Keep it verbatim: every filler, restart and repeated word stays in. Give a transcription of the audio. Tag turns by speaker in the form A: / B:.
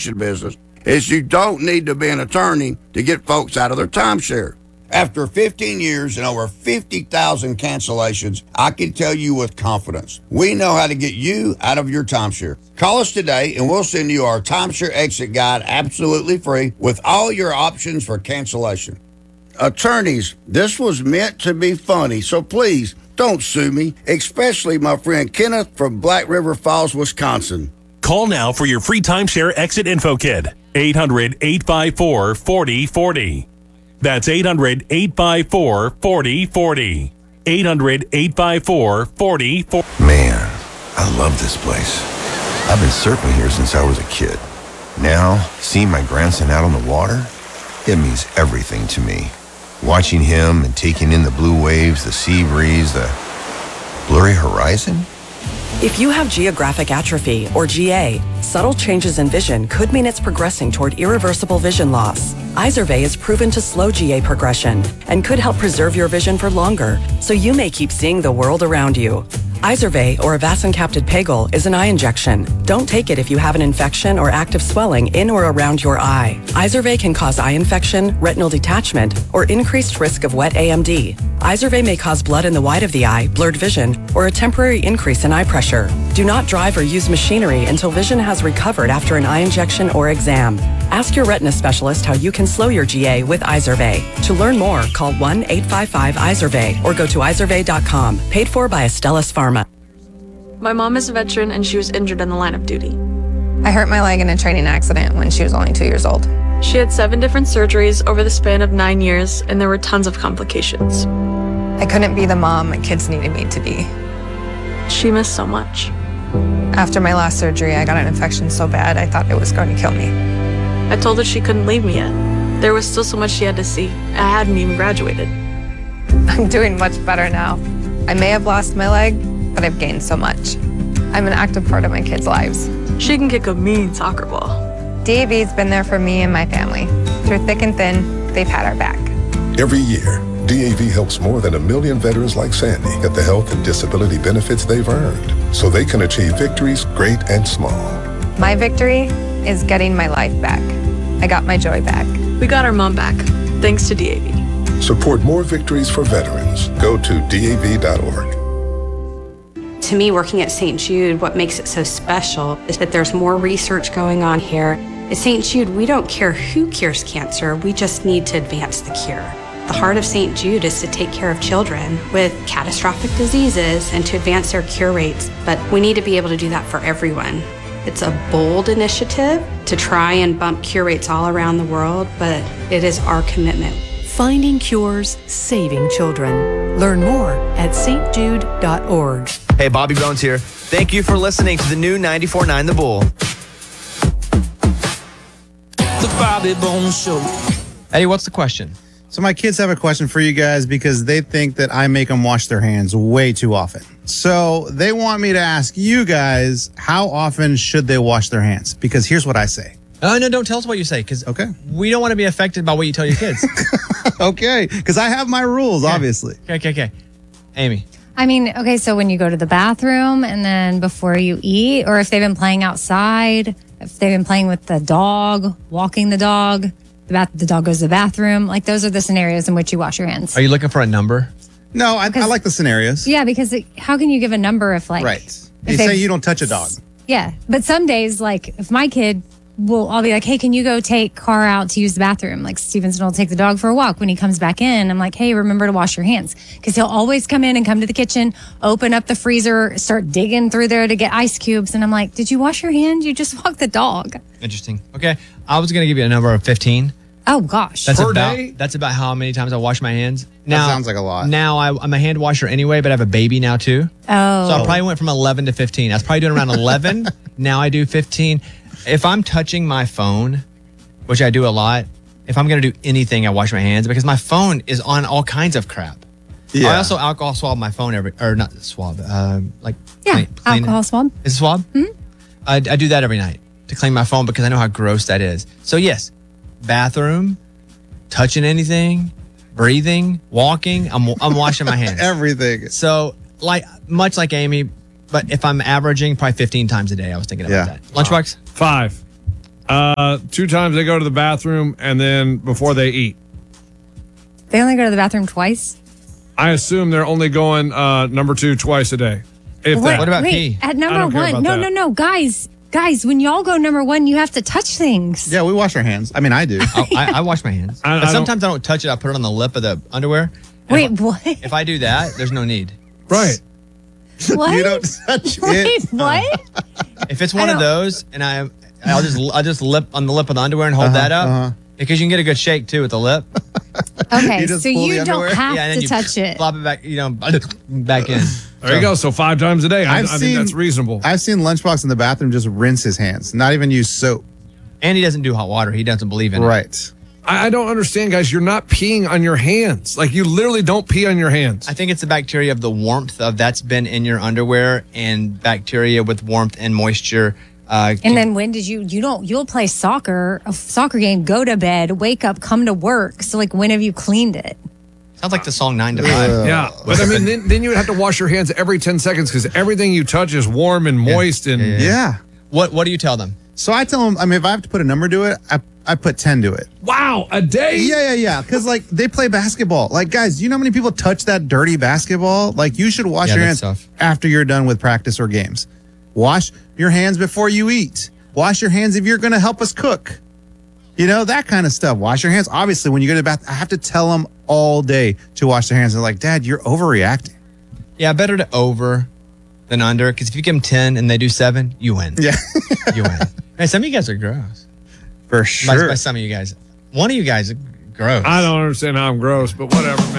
A: cancellation business is you don't need to be an attorney to get folks out of their timeshare. After fifteen years and over fifty thousand cancellations, I can tell you with confidence, we know how to get you out of your timeshare. Call us today and we'll send you our timeshare exit guide absolutely free with all your options for cancellation. Attorneys, this was meant to be funny, so please don't sue me, especially my friend Kenneth from Black River Falls, Wisconsin.
B: Call now for your free timeshare exit info kit. eight hundred, eight five four, four oh four oh. That's eight hundred, eight five four, four oh four oh. eight hundred, eight five four, four oh four oh.
C: Man, I love this place. I've been surfing here since I was a kid. Now, seeing my grandson out on the water, it means everything to me. Watching him and taking in the blue waves, the sea breeze, the blurry horizon.
D: If you have geographic atrophy, or G A, subtle changes in vision could mean it's progressing toward irreversible vision loss. Izervay is proven to slow G A progression and could help preserve your vision for longer, so you may keep seeing the world around you. Izervay, or avacincaptad pegol, is an eye injection. Don't take it if you have an infection or active swelling in or around your eye. Izervay can cause eye infection, retinal detachment, or increased risk of wet A M D. Izervay may cause blood in the white of the eye, blurred vision, or a temporary increase in eye pressure. Do not drive or use machinery until vision has recovered after an eye injection or exam. Ask your retina specialist how you can slow your G A with Izervay. To learn more, call one eight five five Izervay or go to izervay dot com. Paid for by Astellas Pharma.
E: My mom is a veteran and she was injured in the line of duty.
F: I hurt my leg in a training accident when she was only two years old.
E: She had seven different surgeries over the span of nine years and there were tons of complications.
F: I couldn't be the mom my kids needed me to be.
E: She missed so much.
F: After my last surgery, I got an infection so bad I thought it was going to kill me.
E: I told her she couldn't leave me yet. There was still so much she had to see. I hadn't even graduated.
F: I'm doing much better now. I may have lost my leg, but I've gained so much. I'm an active part of my kids' lives.
E: She can kick a mean soccer ball.
F: D A V's been there for me and my family. Through thick and thin, they've had our back.
G: Every year, D A V helps more than a million veterans like Sandy get the health and disability benefits they've earned so they can achieve victories great and small.
F: My victory is getting my life back. I got my joy back.
E: We got our mom back, thanks to D A V.
G: Support more victories for veterans. Go to D A V dot org.
H: To me, working at Saint Jude, what makes it so special is that there's more research going on here. At Saint Jude, we don't care who cures cancer, we just need to advance the cure. The heart of Saint Jude is to take care of children with catastrophic diseases and to advance their cure rates, but we need to be able to do that for everyone. It's a bold initiative to try and bump cure rates all around the world, but it is our commitment.
I: Finding cures, saving children. Learn more at s t jude dot org.
J: Hey, Bobby Bones here. Thank you for listening to the new ninety-four point nine The Bull.
K: The Bobby Bones Show.
L: Eddie, what's the question?
M: So my kids have a question for you guys because they think that I make them wash their hands way too often. So they want me to ask you guys, how often should they wash their hands? Because here's what I say.
L: Oh, no, don't tell us what you say because
M: okay.
L: we don't want to be affected by what you tell your kids.
M: Okay, because I have my rules,
L: okay.
M: obviously.
L: Okay, okay, okay. Amy.
N: I mean, okay, so when you go to the bathroom and then before you eat, or if they've been playing outside, if they've been playing with the dog, walking the dog, the, bath- the dog goes to the bathroom, like those are the scenarios in which you wash your hands.
L: Are you looking for a number?
M: No, I, I like the scenarios.
N: Yeah, because it, how can you give a number if like...
M: Right. You say you don't touch a dog.
N: Yeah, but some days, like if my kid... Well, I'll be like, hey, can you go take Car out to use the bathroom? Like Stevenson will take the dog for a walk. When he comes back in, I'm like, hey, remember to wash your hands. Because he'll always come in and come to the kitchen, open up the freezer, start digging through there to get ice cubes. And I'm like, did you wash your hands? You just walked the dog.
L: Interesting. Okay. I was going to give you a number of fifteen.
N: Oh, gosh.
L: That's
M: Per
L: about,
M: day?
L: That's about how many times I wash my hands. Now,
M: that sounds like a lot.
L: Now, I, I'm a hand washer anyway, but I have a baby now too.
N: Oh.
L: So I probably went from eleven to fifteen. I was probably doing around eleven. Now I do fifteen. If I'm touching my phone, which I do a lot, if I'm going to do anything, I wash my hands because my phone is on all kinds of crap. Yeah. I also alcohol swab my phone every, or not swab, uh, like
N: yeah,
L: clean, clean
N: alcohol
L: it.
N: swab.
L: Is it swab?
N: Mm-hmm.
L: I, I do that every night to clean my phone because I know how gross that is. So yes, bathroom, touching anything, breathing, walking, I'm I'm washing my hands.
M: Everything.
L: So like much like Amy, but if I'm averaging probably fifteen times a day, I was thinking about
M: Yeah.
L: that. Lunchbox?
O: Five. Uh, two times they go to the bathroom and then before they eat.
N: They only go to the bathroom twice?
O: I assume they're only going uh, number two twice a day. If
N: Wait,
O: that.
L: What about
N: wait,
L: pee?
N: At
O: I
N: number
O: don't care
N: one.
O: about
N: No,
O: that.
N: no, no. Guys, guys, when y'all go number one, you have to touch things.
M: Yeah, we wash our hands. I mean, I do.
L: I, I, I wash my hands.
O: I- I
L: but
O: don't-
L: sometimes I don't touch it. I put it on the lip of the underwear.
N: Wait, what?
L: If I do that, there's no need.
O: Right.
N: What?
M: You don't touch
N: Wait,
M: it.
N: what?
L: If it's
N: I
L: one of
N: don't-
L: those, and I, I'll just, I'll just lip on the lip of the underwear and hold
M: Uh-huh,
L: that up
M: uh-huh.
L: because you can get a good shake too with the lip.
N: Okay,
M: You just
N: so
M: pull the
N: you don't
M: underwear?
N: have
L: yeah, and then
N: to
L: you
N: touch it.
L: flop it back, you know, back in.
O: There you go. So five times a day. I,
M: I've
O: I
M: seen
O: think that's reasonable.
M: I've seen Lunchbox in the bathroom just rinse his hands, not even use soap.
L: And he doesn't do hot water. He doesn't believe in it.
M: Right.
O: I, I don't understand, guys. You're not peeing on your hands. Like, you literally don't pee on your hands.
L: I think it's the bacteria of the warmth of that's been in your underwear, and bacteria with warmth and moisture. Uh,
N: And then when did you, you don't, you'll play soccer, a soccer game, go to bed, wake up, come to work. So, like, when have you cleaned it?
L: sounds like the song Nine to Five.
O: Yeah, but I mean, then, then you would have to wash your hands every ten seconds because everything you touch is warm and moist. And
L: Yeah.
M: Yeah.
L: What What do you tell them?
M: So I tell them, I mean, if I have to put a number to it, I, I put ten to it.
O: wow, a day?
M: Yeah, yeah, yeah. Because, like, they play basketball. Like, guys, you know how many people touch that dirty basketball? Like, you should wash
L: Yeah,
M: your
L: that's
M: hands
L: tough.
M: after you're done with practice or games. Wash your hands before you eat. Wash your hands if you're going to help us cook. You know, that kind of stuff. Wash your hands. Obviously, when you go to the bath, I have to tell them all day to wash their hands. They're like, Dad, you're overreacting.
L: Yeah, better to over than under. Because if you give them ten and they do seven, you win.
M: Yeah.
L: You win. Hey, some of you guys are gross.
M: For
L: By,
M: sure.
L: by some of you guys. One of you guys is gross.
O: I don't understand how I'm gross, but whatever, man.